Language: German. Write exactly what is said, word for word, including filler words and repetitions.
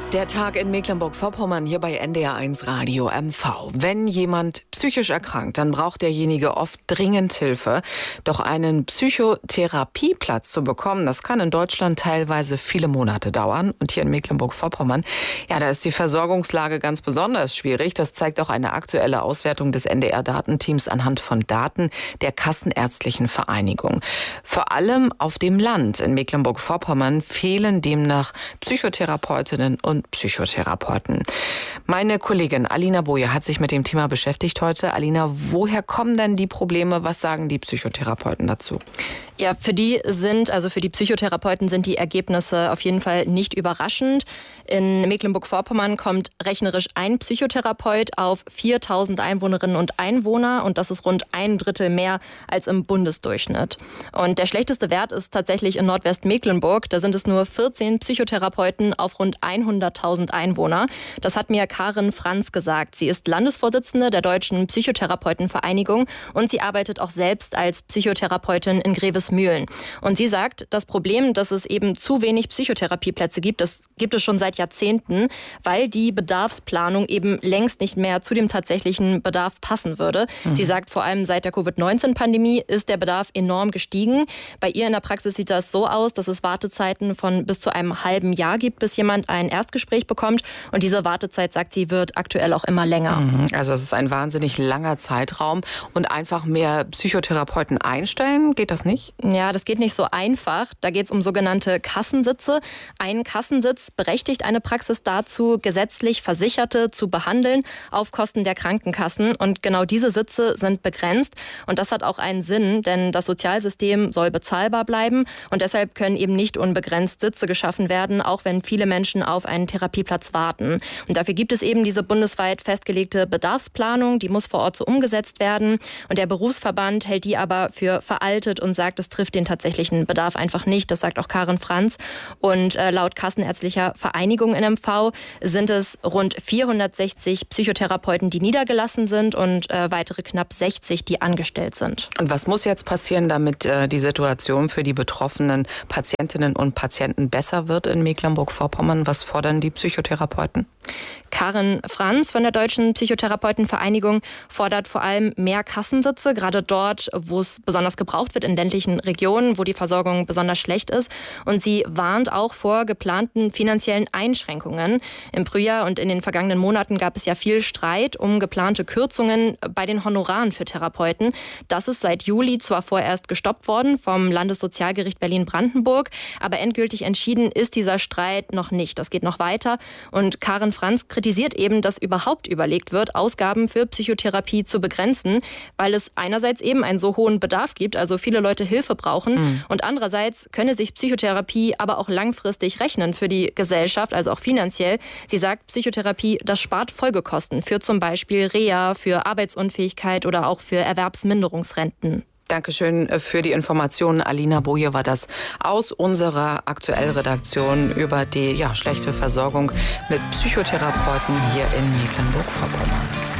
Der Tag in Mecklenburg-Vorpommern hier bei N D R eins Radio M V. Wenn jemand psychisch erkrankt, dann braucht derjenige oft dringend Hilfe. Doch einen Psychotherapieplatz zu bekommen, das kann in Deutschland teilweise viele Monate dauern. Und hier in Mecklenburg-Vorpommern, ja, da ist die Versorgungslage ganz besonders schwierig. Das zeigt auch eine aktuelle Auswertung des N D R-Datenteams anhand von Daten der Kassenärztlichen Vereinigung. Vor allem auf dem Land in Mecklenburg-Vorpommern fehlen demnach Psychotherapeutinnen und Psychotherapeuten. Meine Kollegin Alina Boje hat sich mit dem Thema beschäftigt heute. Alina, woher kommen denn die Probleme? Was sagen die Psychotherapeuten dazu? Ja, für die sind, also für die Psychotherapeuten sind die Ergebnisse auf jeden Fall nicht überraschend. In Mecklenburg-Vorpommern kommt rechnerisch ein Psychotherapeut auf viertausend Einwohnerinnen und Einwohner und das ist rund ein Drittel mehr als im Bundesdurchschnitt. Und der schlechteste Wert ist tatsächlich in Nordwestmecklenburg. Da sind es nur vierzehn Psychotherapeuten auf rund hunderttausend Einwohner. Das hat mir Karin Franz gesagt. Sie ist Landesvorsitzende der Deutschen Psychotherapeutenvereinigung und sie arbeitet auch selbst als Psychotherapeutin in Grevesmühlen. Und sie sagt, das Problem, dass es eben zu wenig Psychotherapieplätze gibt, das gibt es schon seit Jahrzehnten, weil die Bedarfsplanung eben längst nicht mehr zu dem tatsächlichen Bedarf passen würde. Mhm. Sie sagt, vor allem seit der Covid neunzehn Pandemie ist der Bedarf enorm gestiegen. Bei ihr in der Praxis sieht das so aus, dass es Wartezeiten von bis zu einem halben Jahr gibt, bis jemand ein Erstgespräch bekommt. Und diese Wartezeit, sagt sie, wird aktuell auch immer länger. Mhm. Also es ist ein wahnsinnig langer Zeitraum. Und einfach mehr Psychotherapeuten einstellen, geht das nicht? Ja, das geht nicht so einfach. Da geht es um sogenannte Kassensitze. Ein Kassensitz berechtigt eine Praxis dazu, gesetzlich Versicherte zu behandeln auf Kosten der Krankenkassen. Und genau diese Sitze sind begrenzt. Und das hat auch einen Sinn, denn das Sozialsystem soll bezahlbar bleiben. Und deshalb können eben nicht unbegrenzt Sitze geschaffen werden, auch wenn viele Menschen auf einen Therapieplatz warten. Und dafür gibt es eben diese bundesweit festgelegte Bedarfsplanung. Die muss vor Ort so umgesetzt werden. Und der Berufsverband hält die aber für veraltet und sagt, es trifft den tatsächlichen Bedarf einfach nicht. Das sagt auch Karin Franz. Und äh, laut Kassenärztlicher Vereinigung in M V sind es rund vierhundertsechzig Psychotherapeuten, die niedergelassen sind und äh, weitere knapp sechzig, die angestellt sind. Und was muss jetzt passieren, damit äh, die Situation für die betroffenen Patientinnen und Patienten besser wird in Mecklenburg-Vorpommern? Was fordern die Psychotherapeuten? Karin Franz von der Deutschen Psychotherapeutenvereinigung fordert vor allem mehr Kassensitze, gerade dort, wo es besonders gebraucht wird, in ländlichen Regionen, wo die Versorgung besonders schlecht ist. Und sie warnt auch vor geplanten finanziellen Einschränkungen. Im Frühjahr und in den vergangenen Monaten gab es ja viel Streit um geplante Kürzungen bei den Honoraren für Therapeuten. Das ist seit Juli zwar vorerst gestoppt worden vom Landessozialgericht Berlin-Brandenburg, aber endgültig entschieden ist dieser Streit noch nicht. Das geht noch weiter. Und Karin Franz kritisiert eben, dass überhaupt überlegt wird, Ausgaben für Psychotherapie zu begrenzen, weil es einerseits eben einen so hohen Bedarf gibt, also viele Leute Hilfe brauchen mhm. und andererseits könne sich Psychotherapie aber auch langfristig rechnen für die Gesellschaft, also auch finanziell. Sie sagt, Psychotherapie, das spart Folgekosten für zum Beispiel Reha, für Arbeitsunfähigkeit oder auch für Erwerbsminderungsrenten. Dankeschön für die Informationen. Alina Boje war das aus unserer Aktuellredaktion über die ja, schlechte Versorgung mit Psychotherapeuten hier in Mecklenburg-Vorpommern.